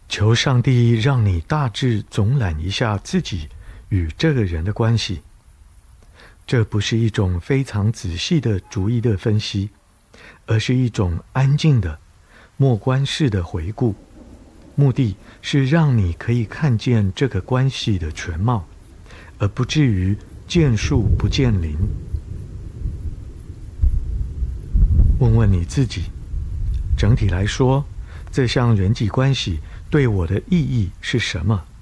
求上帝让你大致总览一下自己与这个人的关系。这不是一种非常仔细的逐一的分析，而是一种安静的默观式的回顾，目的是让你可以看见这个关系的全貌，而不至于见树不见林。问问你自己，整体来说，这项人际关系对我的意义是什么？